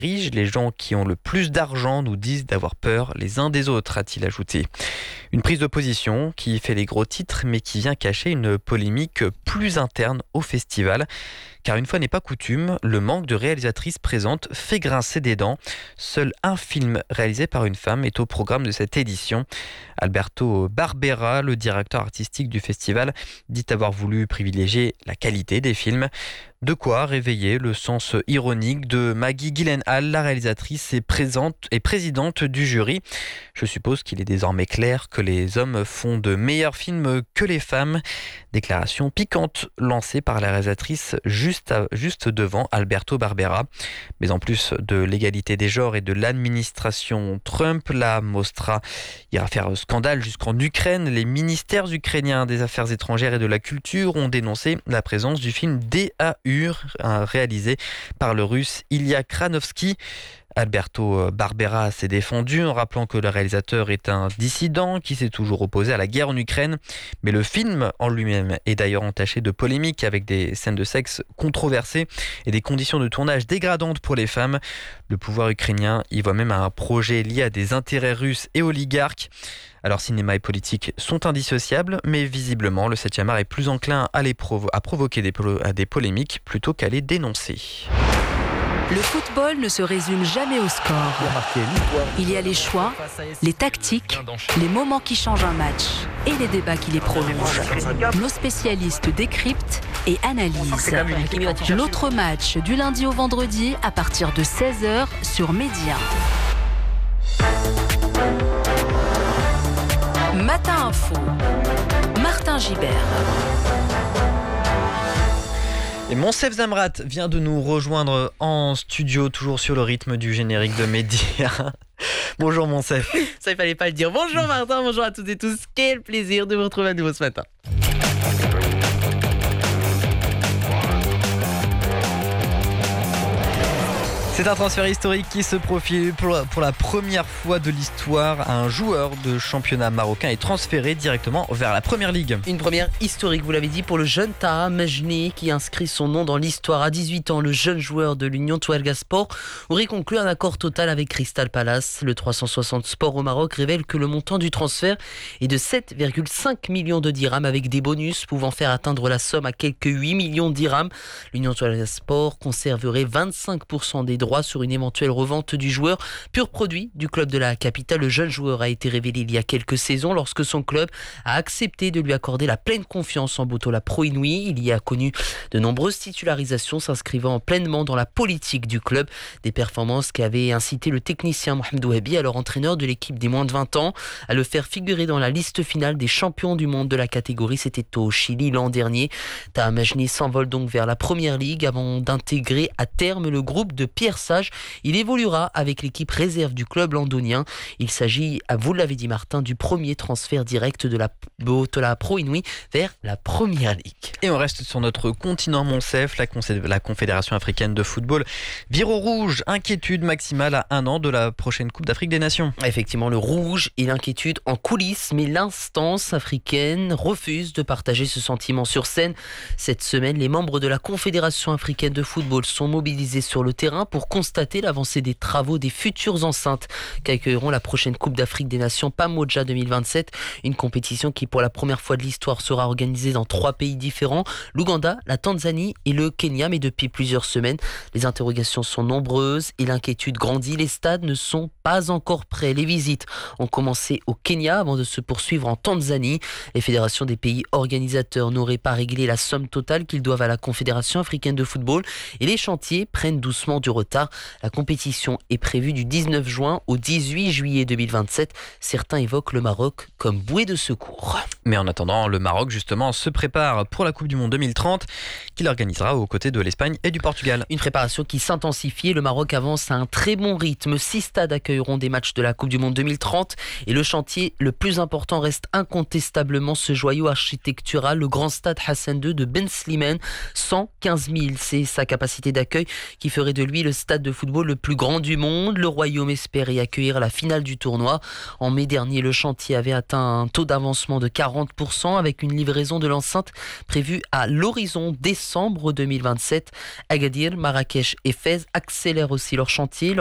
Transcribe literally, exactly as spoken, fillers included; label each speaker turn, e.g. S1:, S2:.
S1: riches, les gens qui ont le plus d'argent nous disent d'avoir peur les uns des autres, a-t-il ajouté. Une prise de position qui fait les gros titres mais qui vient cacher une polémique plus interne au festival. Car une fois n'est pas coutume, le manque de réalisatrices présentes fait grincer des dents. Seul un film réalisé par une femme est au programme de cette édition. Alberto Barbera, le directeur artistique du festival, dit avoir voulu privilégier la qualité des films. De quoi réveiller le sens ironique de Maggie Gyllenhaal, la réalisatrice et, présente, et présidente du jury. Je suppose qu'il est désormais clair que les hommes font de meilleurs films que les femmes. Déclaration piquante lancée par la réalisatrice juste, à, juste devant Alberto Barbera. Mais en plus de l'égalité des genres et de l'administration Trump, la Mostra ira faire scandale jusqu'en Ukraine. Les ministères ukrainiens des Affaires étrangères et de la Culture ont dénoncé la présence du film D A U, réalisé par le russe Ilya Kranovski. Alberto Barbera s'est défendu en rappelant que le réalisateur est un dissident qui s'est toujours opposé à la guerre en Ukraine. Mais le film en lui-même est d'ailleurs entaché de polémiques avec des scènes de sexe controversées et des conditions de tournage dégradantes pour les femmes. Le pouvoir ukrainien y voit même un projet lié à des intérêts russes et oligarques. Alors cinéma et politique sont indissociables, mais visiblement le septième art est plus enclin à, les provo- à provoquer des, polo- à des polémiques plutôt qu'à les dénoncer.
S2: Le football ne se résume jamais au score. Il y a les choix, les tactiques, les moments qui changent un match et les débats qui les prolongent. Nos spécialistes décryptent et analysent. L'autre match du lundi au vendredi à partir de seize heures sur Média. Matin Info, Martin Gibert.
S1: Et Monsef Zamrat vient de nous rejoindre en studio, toujours sur le rythme du générique de Média. Bonjour Monsef.
S3: Ça, il fallait pas le dire. Bonjour Martin, bonjour à toutes et tous. Quel plaisir de vous retrouver à nouveau ce matin.
S1: C'est un transfert historique qui se profile pour la, pour la première fois de l'histoire. Un joueur de championnat marocain est transféré directement vers la Première Ligue.
S3: Une première historique, vous l'avez dit, pour le jeune Taha Majni qui inscrit son nom dans l'histoire. À dix-huit ans, le jeune joueur de l'Union Touareg Sport aurait conclu un accord total avec Crystal Palace. Le trois cent soixante Sport au Maroc révèle que le montant du transfert est de sept virgule cinq millions de dirhams avec des bonus pouvant faire atteindre la somme à quelques huit millions de dirhams. L'Union Touareg Sport conserverait vingt-cinq pour cent des droits sur une éventuelle revente du joueur. Pur produit du club de la capitale, le jeune joueur a été révélé il y a quelques saisons lorsque son club a accepté de lui accorder la pleine confiance en Botola Pro Inouï. Il y a connu de nombreuses titularisations s'inscrivant pleinement dans la politique du club. Des performances qui avaient incité le technicien Mohamed Ouabi, alors entraîneur de l'équipe des moins de vingt ans, à le faire figurer dans la liste finale des champions du monde de la catégorie. C'était au Chili l'an dernier. Taha Majni s'envole donc vers la Première Ligue avant d'intégrer à terme le groupe de Pierre Sage. Il évoluera avec l'équipe réserve du club londonien. Il s'agit, vous l'avez dit Martin, du premier transfert direct de la Botola Pro Inouï vers la Première Ligue.
S1: Et on reste sur notre continent Monsef, la, Concé- la Confédération africaine de football vire au rouge, inquiétude maximale à un an de la prochaine Coupe d'Afrique des Nations.
S3: Effectivement, le rouge et l'inquiétude en coulisses, mais l'instance africaine refuse de partager ce sentiment sur scène. Cette semaine, les membres de la Confédération africaine de football sont mobilisés sur le terrain pour constater l'avancée des travaux des futures enceintes qu'accueilleront la prochaine Coupe d'Afrique des Nations Pamoja deux mille vingt-sept, une compétition qui pour la première fois de l'histoire sera organisée dans trois pays différents, l'Ouganda, la Tanzanie et le Kenya. Mais depuis plusieurs semaines, les interrogations sont nombreuses et l'inquiétude grandit. Les stades ne sont pas encore prêts. Les visites ont commencé au Kenya avant de se poursuivre en Tanzanie. Les fédérations des pays organisateurs n'auraient pas réglé la somme totale qu'ils doivent à la Confédération africaine de football et les chantiers prennent doucement du retard. La compétition est prévue du dix-neuf juin au dix-huit juillet deux mille vingt-sept. Certains évoquent le Maroc comme bouée de secours.
S1: Mais en attendant, le Maroc justement se prépare pour la Coupe du Monde deux mille trente qu'il organisera aux côtés de l'Espagne et du Portugal.
S3: Une préparation qui s'intensifie. Le Maroc avance à un très bon rythme. Six stades accueilleront des matchs de la Coupe du Monde deux mille trente et le chantier le plus important reste incontestablement ce joyau architectural, le grand stade Hassan deux de Ben Slimane. cent quinze mille, c'est sa capacité d'accueil qui ferait de lui le stade de football le plus grand du monde. Le Royaume espère y accueillir la finale du tournoi. En mai dernier, le chantier avait atteint un taux d'avancement de quarante pour cent avec une livraison de l'enceinte prévue à l'horizon décembre deux mille vingt-sept. Agadir, Marrakech et Fès accélèrent aussi leur chantier.